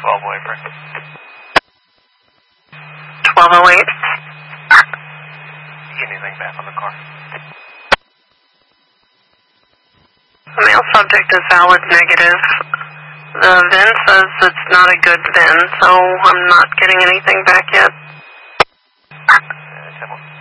1208. 1208. Anything back on the car? The male subject is valid negative. The VIN says it's not a good VIN, so I'm not getting anything back yet. 10-1.